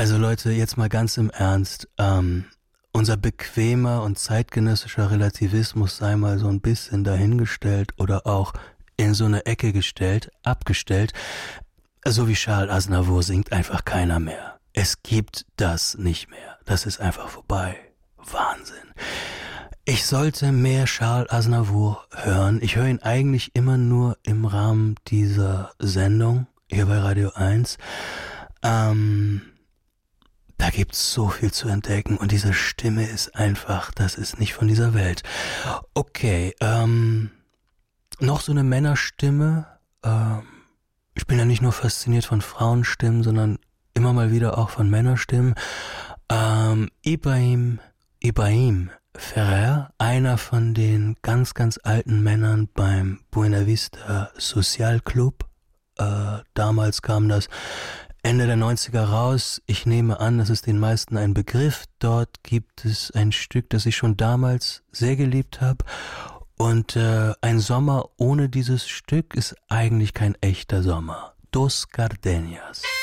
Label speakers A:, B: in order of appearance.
A: Also Leute, jetzt mal ganz im Ernst. Unser bequemer und zeitgenössischer Relativismus sei mal so ein bisschen dahingestellt oder auch in so eine Ecke gestellt, abgestellt. So wie Charles Aznavour singt einfach keiner mehr. Es gibt das nicht mehr. Das ist einfach vorbei. Wahnsinn. Ich sollte mehr Charles Aznavour hören. Ich höre ihn eigentlich immer nur im Rahmen dieser Sendung hier bei Radio 1. Da gibt's so viel zu entdecken und diese Stimme ist einfach, das ist nicht von dieser Welt. Okay, noch so eine Männerstimme. Ich bin ja nicht nur fasziniert von Frauenstimmen, sondern immer mal wieder auch von Männerstimmen. Ibrahim Ferrer, einer von den ganz, ganz alten Männern beim Buena Vista Social Club. Damals kam das Ende der 90er raus. Ich nehme an, das ist den meisten ein Begriff. Dort gibt es ein Stück, das ich schon damals sehr geliebt habe. Und ein Sommer ohne dieses Stück ist eigentlich kein echter Sommer. Dos Gardenias.